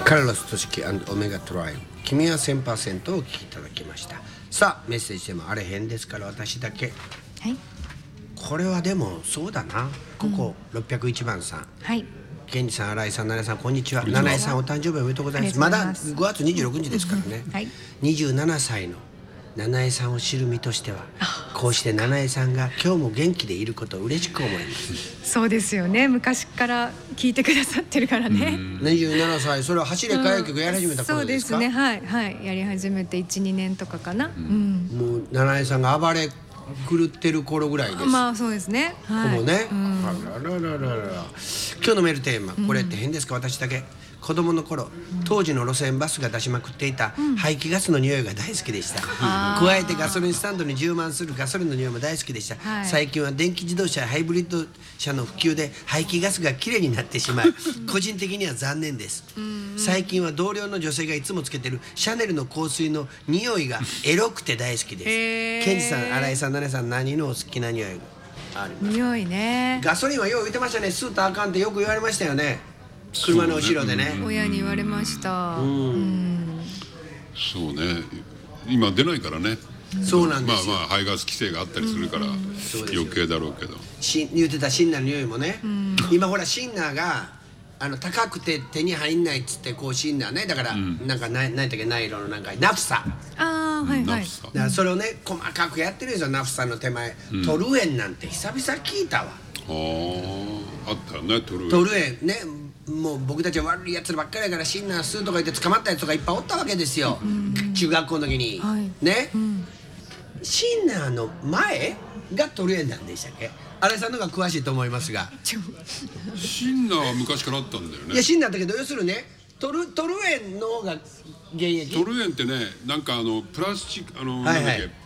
カルロス・トシキ&オメガトライブ、君は 1000% をお聞きいただきました。さあメッセージでもあれ変ですから私だけ、 はい、 これはでもそうだな、ここ、601番さん、 はい、 ケンジさん、新井さん、奈良さん、こんにちは。七重さんお誕生日おめでとうございます。まだ5月26日ですからね、 はい、 27歳の七重さんを知る身としては、こうして七重さんが今日も元気でいることを嬉しく思います。 そうですよね、昔から聞いてくださってるからね。 27歳、それは走れ歌謡曲やり始めた頃ですか？ そうですね、はいはい、やり始めて 1,2 年とかかな。 もう七重さんが暴れ狂ってる頃ぐらいです。 まあそうですね、はい、 ほぼね、あららららら。今日のメールテーマ、これって変ですか？私だけ子供の頃、当時の路線バスが出しまくっていた排気ガスの匂いが大好きでした。加えてガソリンスタンドに充満するガソリンの匂いも大好きでした。最近は電気自動車やハイブリッド車の普及で排気ガスがきれいになってしまい個人的には残念です。最近は同僚の女性がいつもつけてるシャネルの香水の匂いがエロくて大好きです。ケンジさん、新井さん、奈々さん、何のお好きな匂いがあります？ 匂いね。 ガソリンはよう言ってましたね。吸うとあかんってよく言われましたよね、車の後ろでね。 親に言われました。 そうね、今出ないからね。 そうなんですよ。 まあ排ガス規制があったりするから余計だろうけど、 言ってたシンナーの匂いもね、今ほらシンナーが高くて手に入んないっつって、こうシンナーね、だからなんか何だっけ、ナイロンのなんかナフサ、 はいはい、 だからそれをね細かくやってるんですよ、ナフサの手前。トルエンなんて久々聞いたわ。 あったね、トルエンね。もう僕たちは悪いやつらばっかりだから、シンナー吸うとか言って捕まったやつとかいっぱいおったわけですよ、中学校の時に、ね、シンナーの前がトルエンなんでしたっけ？新井さんの方が詳しいと思いますが。 シンナーは昔からあったんだよね。 いやシンナーだけど、要するにね、トルエンの方が現役。 トルエンってね、なんかプラスチックなんだっけ、